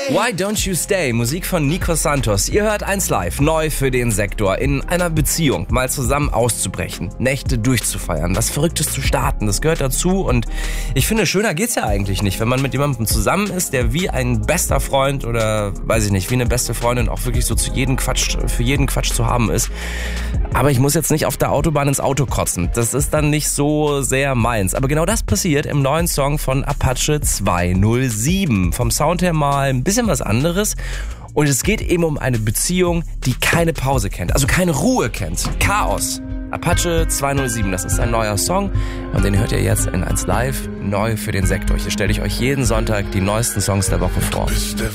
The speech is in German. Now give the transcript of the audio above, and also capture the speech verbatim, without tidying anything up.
Why Don't You Stay? Musik von Nico Santos. Ihr hört eins live, neu für den Sektor. In einer Beziehung mal zusammen auszubrechen, Nächte durchzufeiern, was Verrücktes zu starten, das gehört dazu. Und ich finde, schöner geht's ja eigentlich nicht, wenn man mit jemandem zusammen ist, der wie ein bester Freund oder, weiß ich nicht, wie eine beste Freundin auch wirklich so zu jedem Quatsch, für jeden Quatsch zu haben ist. Aber ich muss jetzt nicht auf der Autobahn ins Auto kotzen. Das ist dann nicht so sehr meins. Aber genau das passiert im neuen Song von Apache zwei null sieben. Vom Sound her mal ein bisschen was anderes. Und es geht eben um eine Beziehung, die keine Pause kennt, also keine Ruhe kennt. Chaos. Apache zwei null sieben, das ist ein neuer Song und den hört ihr jetzt in eins live, neu für den Sektor. Hier stelle ich euch jeden Sonntag die neuesten Songs der Woche vor. Du bist der